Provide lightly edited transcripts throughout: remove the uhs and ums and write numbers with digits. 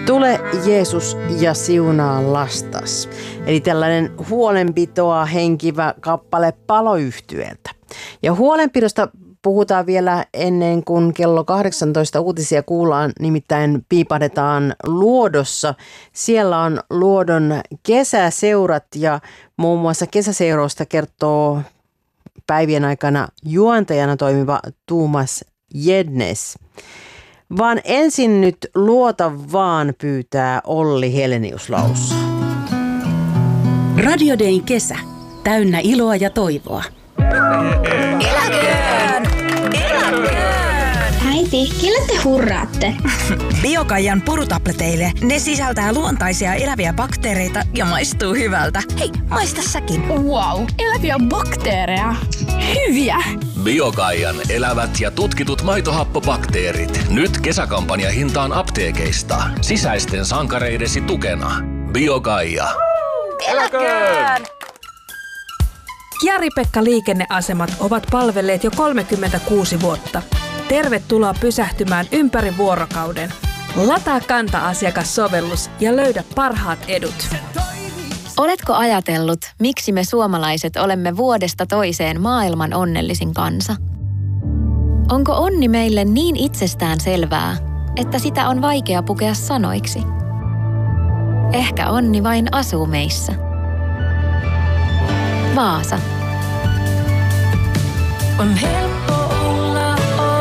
Tule Jeesus ja siunaa lastas. Eli tällainen huolenpitoa henkivä kappale Paloyhtyeltä. Ja huolenpidosta puhutaan vielä ennen kuin kello 18 uutisia kuullaan, nimittäin piipahdetaan Luodossa. Siellä on Luodon kesäseurat ja muun muassa kesäseuroista kertoo päivien aikana juontajana toimiva Tuomas Jednes. Vaan ensin nyt luota vaan, pyytää Olli Helenius lausua. Radio Dayn kesä. Täynnä iloa ja toivoa. Eläköön! Eläköön! Äiti, kelle te hurraatte? Biokaijan purutableteille. Ne sisältää luontaisia eläviä bakteereita ja maistuu hyvältä. Hei, maista säkin. Wow, eläviä bakteereja. Hyviä! Biokaijan elävät ja tutkitut maitohappobakteerit. Nyt kesäkampanjahintaan apteekeista. Sisäisten sankareidesi tukena. Biokaija. Eläköön! Jari-Pekka liikenneasemat ovat palvelleet jo 36 vuotta. Tervetuloa pysähtymään ympäri vuorokauden. Lataa Kanta-asiakassovellus ja löydä parhaat edut. Oletko ajatellut, miksi me suomalaiset olemme vuodesta toiseen maailman onnellisin kansa? Onko onni meille niin itsestään selvää, että sitä on vaikea pukea sanoiksi? Ehkä onni vain asuu meissä. Vaasa. On helppo olla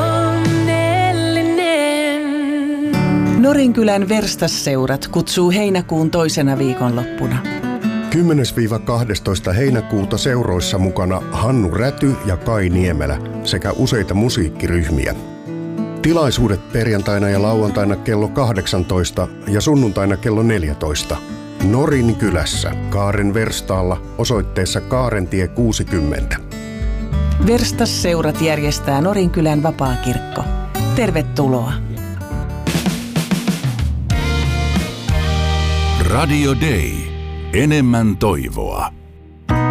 onnellinen. Norinkylän verstasseurat kutsuu heinäkuun toisena viikonloppuna. 10-12 heinäkuuta seuroissa mukana Hannu Räty ja Kai Niemelä sekä useita musiikkiryhmiä. Tilaisuudet perjantaina ja lauantaina kello 18 ja sunnuntaina kello 14. Norinkylässä Kaaren verstaalla osoitteessa Kaarentie 60. Verstasseurat järjestää Norinkylän vapaakirkko. Tervetuloa. Radio Day. Enemmän toivoa.